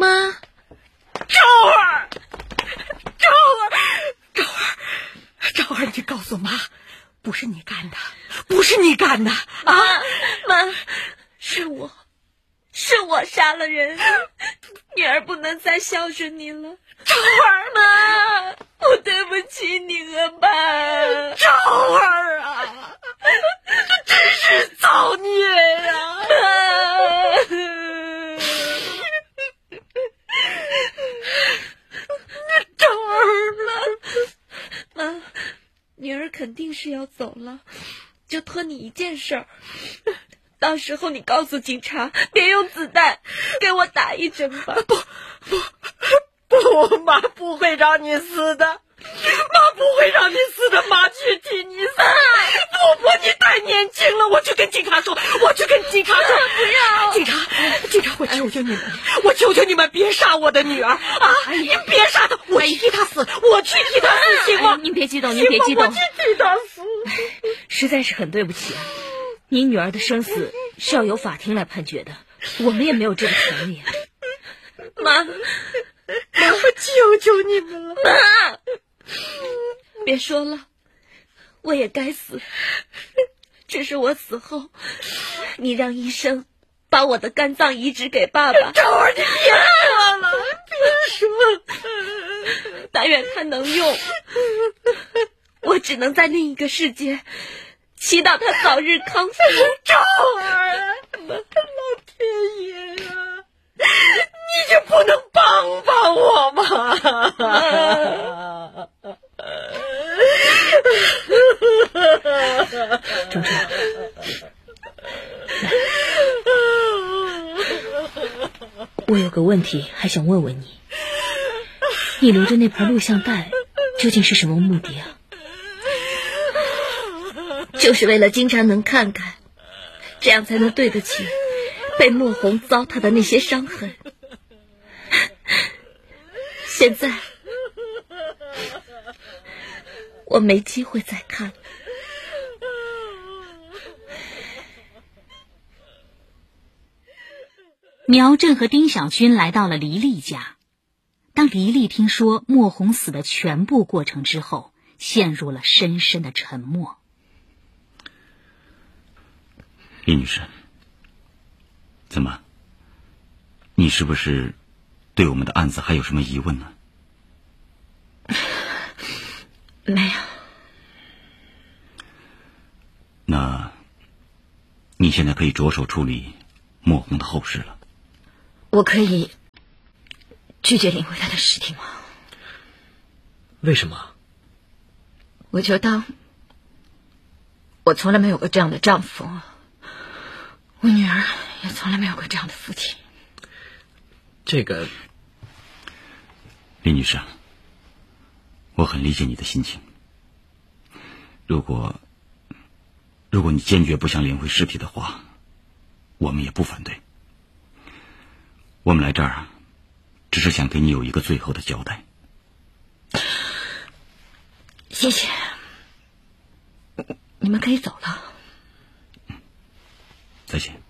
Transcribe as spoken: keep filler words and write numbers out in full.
妈， 昭儿，昭儿，昭儿，昭儿，你告诉妈，不是你干的，不是你干的啊！ 妈，是我，是我杀了人，女儿不能再孝顺你了。 昭儿， 妈，我对不起你了，妈。 昭儿啊，真是造孽呀！ 昭儿，妈，妈，女儿肯定是要走了，就托你一件事儿，到时候你告诉警察，别用子弹，给我打一针吧。 不不不，妈不会让你死的，妈不会让你死的，妈去替你死。不不，你太年轻了，我去跟警察说，我去跟警察说。 不要， 警察，警察，我求求你们，我求求你们别杀我的女儿啊！你别杀她，我去替她死，我去替她死，行吗？ 您别激动，您别激动， 我去替她死。 实在是很对不起啊，您女儿的生死是要由法庭来判决的，我们也没有这个权利啊。 妈，妈， 我求求你们了， 妈，别说了，我也该死，只是我死后，你让医生把我的肝脏移植给爸爸。 昭儿，你别说了，别说了， 但愿他能用，我只能在另一个世界祈祷他早日康复。 昭儿，老天爷啊，你就不能帮帮我吗？ 周周，我有个问题还想问问你，你留着那盘录像带究竟是什么目的啊？ 就是为了经常能看看，这样才能对得起被莫红糟蹋的那些伤痕。现在我没机会再看。 苗震和丁小军来到了黎丽家。当黎丽听说莫红死的全部过程之后，陷入了深深的沉默。 李女士，怎么？你是不是对我们的案子还有什么疑问呢？ 没有。 那你现在可以着手处理莫红的后事了。 我可以拒绝领回他的尸体吗？ 为什么？ 我就当我从来没有过这样的丈夫，我女儿也从来没有过这样的父亲。 这个， 李女士，我很理解你的心情。如果如果你坚决不想领回尸体的话，我们也不反对。我们来这儿只是想给你有一个最后的交代。 谢谢，你们可以走了。 再见。